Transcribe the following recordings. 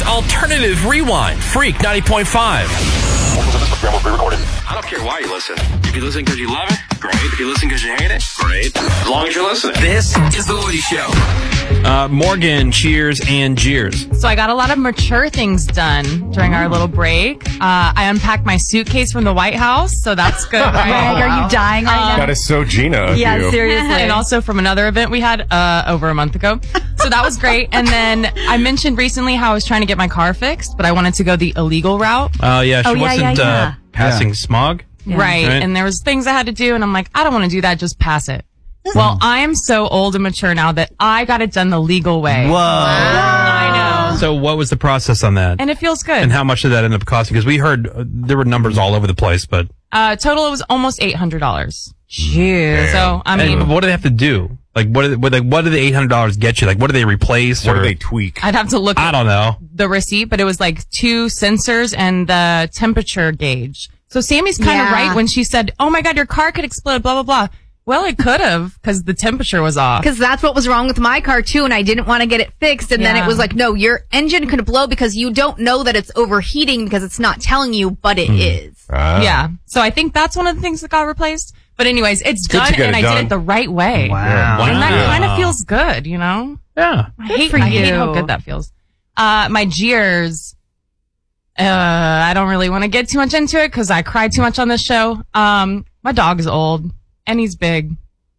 Alternative Rewind, Freak 90.5. I don't care why you listen. If you listen because you love it, great. If you listen because you hate it, great. As long as you're listening. This is The Woody Show. Morgan, cheers and jeers. So I got a lot of mature things done during our little break. I unpacked my suitcase from the White House, so that's good, right? Greg, are you dying right now? That is so Gina of Yeah, you. seriously. And also from another event we had over a month ago. So that was great. And then I mentioned recently how I was trying to get my car fixed, but I wanted to go the illegal route. She wasn't yeah. passing smog. Right. Right. And there was things I had to do, and I'm like, I don't want to do that. Just pass it. Well, I am so old and mature now that I got it done the legal way. Whoa. I know. So what was the process on that? And it feels good. And how much did that end up costing? Because we heard there were numbers all over the place, but Total, it was almost $800. Jeez. So, I mean, and what do they have to do? Like, what do the $800 get you? Like, what do they replace? What or do they tweak? I'd have to look I at don't know. the receipt, but it was like 2 sensors and the temperature gauge. So Sammy's kind of right when she said, "Oh my God, your car could explode." Blah blah blah. Well, it could have because the temperature was off. Because that's what was wrong with my car too, and I didn't want to get it fixed. And then it was like, no, your engine could blow because you don't know that it's overheating because it's not telling you, but it is. Yeah. So I think that's one of the things that got replaced. But anyways, it's good done, to get and it I done. did it the right way. Wow. And that kind of feels good, you know? Yeah. I hate for I hate you. how good that feels. My jeers. I don't really want to get too much into it because I cry too much on this show. My dog is old and he's big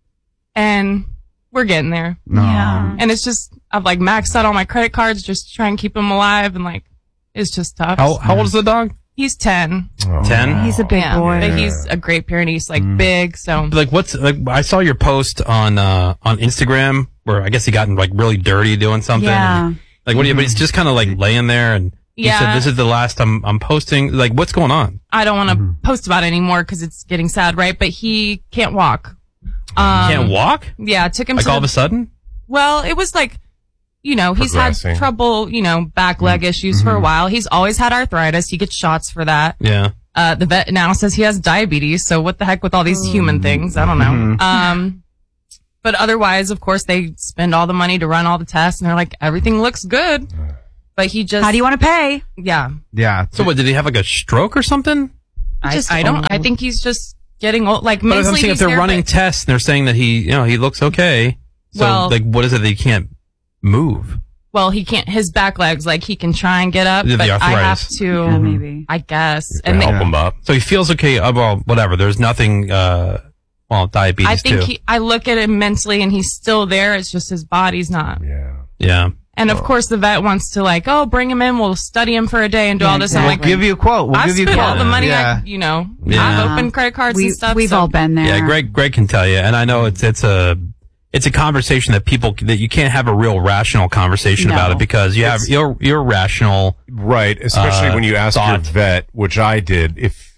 and we're getting there. Yeah. And it's just, I've like maxed out all my credit cards just to try and keep him alive. And like, it's just tough. How old is the dog? He's 10. 10? He's a big boy. But he's a Great Pyrenees, like big. So Like, I saw your post on Instagram where I guess he got like really dirty doing something. Yeah. And, like, what do you, but he's just kind of like laying there and he said, "This is the last I'm posting." Like, what's going on? I don't want to post about it anymore because it's getting sad, right? But he can't walk. Can't walk? Yeah, it took him Like to all of a sudden? Well, it was like, you know, he's had Progressing. trouble, you know, back leg issues for a while. He's always had arthritis. He gets shots for that. Yeah. The vet now says he has diabetes. So what the heck with all these human things? I don't know. But otherwise, of course, they spend all the money to run all the tests and they're like, everything looks good. But he just, How do you want to pay? yeah. Yeah. So what, did he have like a stroke or something? I think he's just getting old. Like, But I'm mentally saying if he's they're there, running but- tests and they're saying that he looks okay. So Well- like, what is it that he can't move? well, he can't, his back legs, like he can try and get up, The but I have arthritis. to, Yeah, maybe. I guess. To And help him up. So he feels okay. Well, whatever. There's nothing, diabetes I think too. I look at him mentally and he's still there. It's just his body's not. Yeah. And of course the vet wants to like, oh, bring him in. We'll study him for a day and do all this. I'm We'll like, give you a quote. We'll I give you a spent quote. all the money Yeah. I've opened credit cards and stuff. We've so- all been there. Yeah, Greg can tell you, and I know it's a conversation that you can't have a real rational conversation No. about it because you have irrational. Right, especially when you ask your thought. vet, which I did, if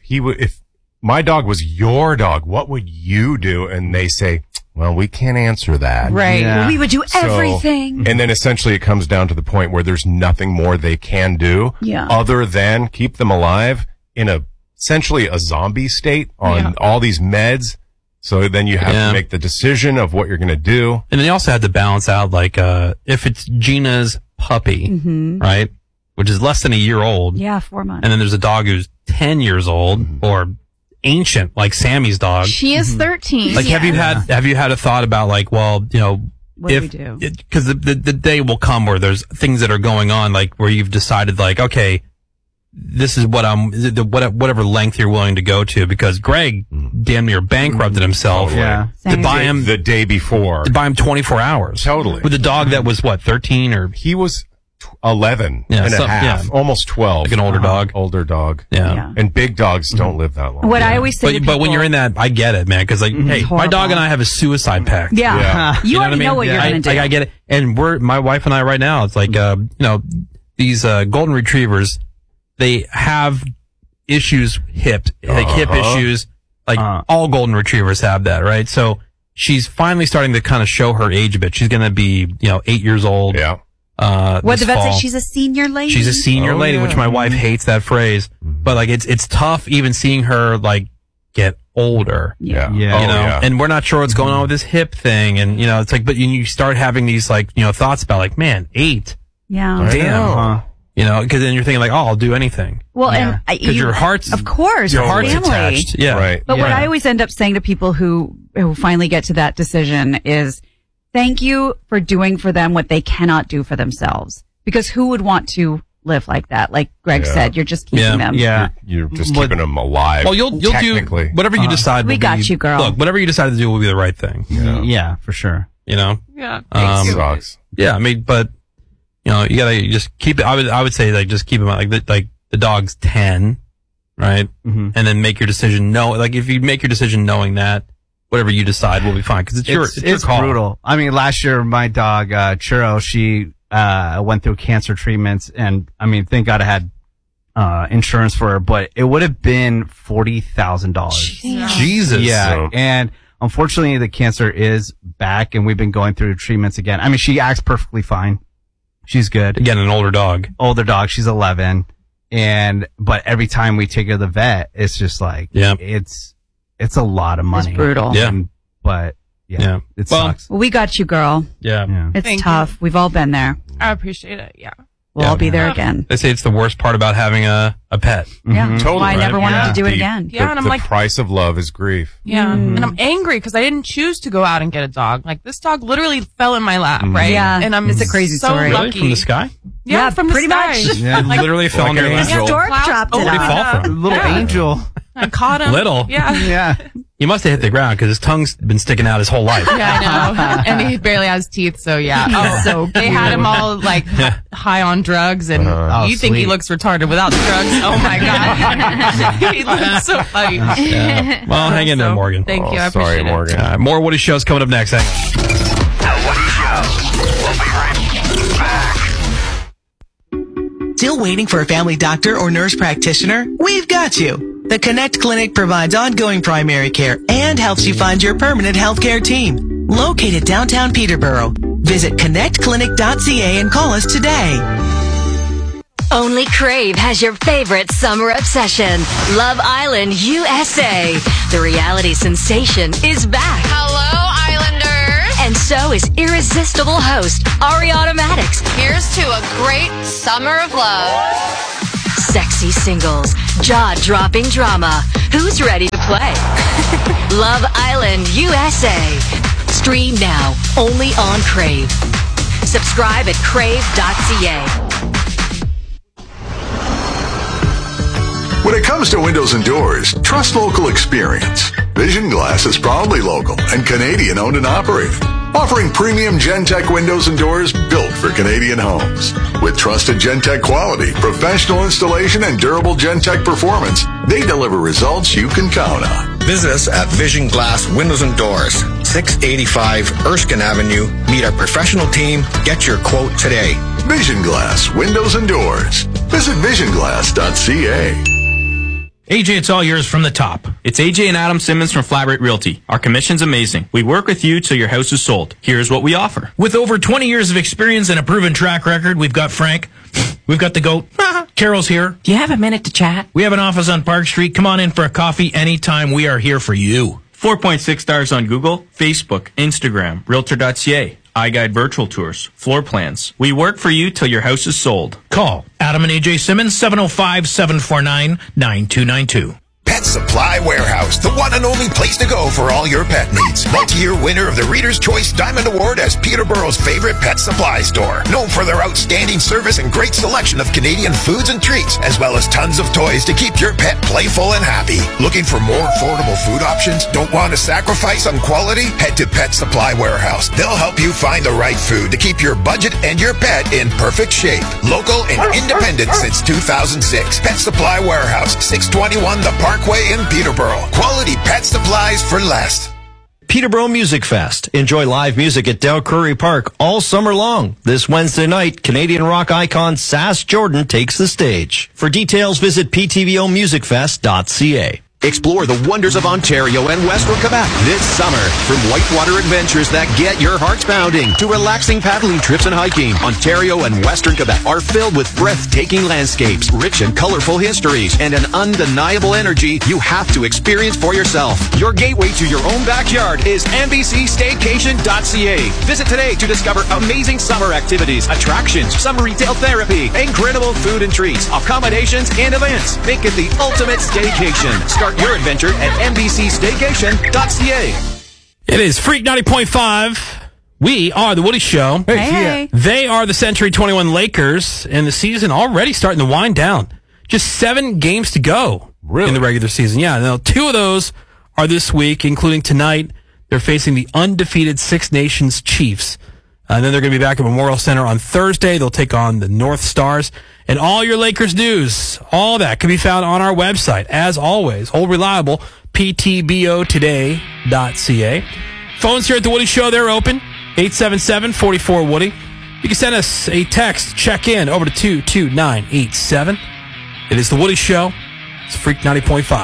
my dog was your dog, what would you do? And they say, well, we can't answer that. Right. Yeah. We would do So- everything. And then essentially it comes down to the point where there's nothing more they can do Yeah. other than keep them alive in essentially a zombie state on Yeah. all these meds. So then you have Yeah. to make the decision of what you're going to do. And then you also had to balance out, like, if it's Gina's puppy, right? Which is less than a year old. Yeah, 4 months. And then there's a dog who's 10 years old or ancient, like Sammy's dog. She is 13. Like, have you had a thought about like, well, you know, What do we do? Because the day will come where there's things that are going on, like where you've decided, like, okay, this is what whatever length you're willing to go to. Because Greg damn near bankrupted himself. Yeah. To buy him the day before. to buy him 24 hours. Totally. With a dog that was what, 13 or He was 11 Yeah, and a so- half, yeah. almost 12. like an older dog. Older dog. Yeah. Yeah. And big dogs don't live that long. What I always say to But when people- you're in that, I get it, man. Because like, hey, my horrible. dog and I have a suicide pact. Yeah. Yeah. You, already know what you're I, going to do. like, I get it. And my wife and I right now, it's like, these golden retrievers, they have issues, hip issues. Like all golden retrievers have that, right? So she's finally starting to kind of show her age a bit. She's going to be, 8 years old. Yeah. What the this vet fall. said, she's a senior lady. She's a senior Oh, lady, yeah. which my wife hates that phrase. But like, it's tough even seeing her like get older. Yeah. Yeah. Oh, You know, yeah. and we're not sure what's going on with this hip thing. And, it's like, but you start having these like, thoughts about like, man, 8. Yeah. I Damn. know. You know, because then you're thinking like, oh, I'll do anything. Well, and because your heart's, of course, your heart's family. attached. Yeah. Right. But what I always end up saying to people who finally get to that decision is, thank you for doing for them what they cannot do for themselves. Because who would want to live like that? Like Greg said, you're just keeping them. Yeah. You're just keeping them alive. Well, you'll do whatever you decide. We got you, girl. Look, whatever you decide to do will be the right thing. Yeah, for sure. You know? Yeah. Sucks. Yeah, I mean, but, you know, you gotta just keep it. I would say, like, just keep them like the dog's 10, right? Mm-hmm. And then make your decision. Like, if you make your decision knowing that, whatever you decide will be fine. Cause it's your call. Brutal. I mean, last year, my dog, Churro, she, went through cancer treatments, and I mean, thank God I had, insurance for her, but it would have been $40,000. Jesus. Yeah. And unfortunately, the cancer is back, and we've been going through treatments again. I mean, she acts perfectly fine. She's good. Again, an older dog. She's 11. But every time we take her to the vet, it's just like, it's a lot of money. It's brutal. Yeah. It sucks. Well, we got you, girl. Yeah. It's Thank tough. you. We've all been there. I appreciate it. Yeah. We'll all be there again. They say it's the worst part about having a pet. Yeah. Totally. Why I never wanted Yeah. to do it again. Yeah, and I'm the like, price of love is grief. yeah, and I'm angry because I didn't choose to go out and get a dog. Like this dog literally fell in my lap, right? Yeah. and I'm It's a crazy so story. Really? lucky. From the sky? Yeah, from the pretty sky. much. Yeah. Like, Literally fell in your an lap. angel. Stork Clouds dropped it opened Where'd he up. fall from? Little angel. I caught him. Little. Yeah. Yeah. He must have hit the ground because his tongue's been sticking out his whole life. Yeah, I know. And he barely has teeth, so yeah. Oh, so they had him all like high on drugs, and you think he sweet. looks retarded without the drugs. Oh my God. He looks so funny. Yeah. Well, hang in there, So, Morgan. Thank you. I Sorry, appreciate it. Morgan. More Woody Show's coming up next. Hang on. The Woody Show. We'll be right back. Still waiting for a family doctor or nurse practitioner? We've got you. The Connect Clinic provides ongoing primary care and helps you find your permanent healthcare team. Located downtown Peterborough. Visit connectclinic.ca and call us today. Only Crave has your favorite summer obsession, Love Island USA. The reality sensation is back. Hello, Islanders. And so is irresistible host Ariana Maddox. Here's to a great summer of love. Sexy singles, jaw-dropping drama. Who's ready to play? Love Island USA. Stream now, only on Crave. Subscribe at crave.ca. When it comes to windows and doors, trust local experience. Vision Glass is proudly local and Canadian owned and operated, offering premium Gentech windows and doors built for Canadian homes. With trusted Gentech quality, professional installation, and durable Gentech performance, they deliver results you can count on. Visit us at Vision Glass Windows and Doors, 685 Erskine Avenue. Meet our professional team. Get your quote today. Vision Glass Windows and Doors. Visit visionglass.ca. AJ, it's all yours from the top. It's AJ and Adam Simmons from Flat Rate Realty. Our commission's amazing. We work with you till your house is sold. Here's what we offer. With over 20 years of experience and a proven track record, we've got Frank. We've got the goat. Carol's here. Do you have a minute to chat? We have an office on Park Street. Come on in for a coffee anytime. We are here for you. 4.6 stars on Google, Facebook, Instagram, Realtor.ca, iGuide Virtual Tours, floor plans. We work for you till your house is sold. Call Adam and AJ Simmons, 705-749-9292. Pet Supply Warehouse, the one and only place to go for all your pet needs. Multi-year winner of the Reader's Choice Diamond Award as Peterborough's favorite pet supply store. Known for their outstanding service and great selection of Canadian foods and treats, as well as tons of toys to keep your pet playful and happy. Looking for more affordable food options? Don't want to sacrifice on quality? Head to Pet Supply Warehouse. They'll help you find the right food to keep your budget and your pet in perfect shape. Local and independent since 2006. Pet Supply Warehouse, 621 The Parkway in Peterborough. Quality pet supplies for less. Peterborough Music Fest. Enjoy live music at Dow Curry Park all summer long. This Wednesday night, Canadian rock icon Sass Jordan takes the stage. For details, visit ptvomusicfest.ca. Explore the wonders of Ontario and Western Quebec this summer. From whitewater adventures that get your hearts pounding to relaxing paddling trips and hiking, Ontario and Western Quebec are filled with breathtaking landscapes, rich and colorful histories, and an undeniable energy you have to experience for yourself. Your gateway to your own backyard is NBCStaycation.ca. Visit today to discover amazing summer activities, attractions, summer retail therapy, incredible food and treats, accommodations, and events. Make it the ultimate staycation. Start your adventure at NBCStaycation.ca. It is Freak 90.5. We are The Woody Show. Hey. They are the Century 21 Lakers, and the season already starting to wind down. Just 7 games to go in the regular season. Yeah, now 2 of those are this week, including tonight. They're facing the undefeated Six Nations Chiefs. And then they're going to be back at Memorial Center on Thursday. They'll take on the North Stars. And all your Lakers news, all that can be found on our website. As always, old reliable, ptbotoday.ca. Phones here at The Woody Show, they're open. 877-44-WOODY. You can send us a text, check in over to 22987. It is The Woody Show. It's Freak 90.5.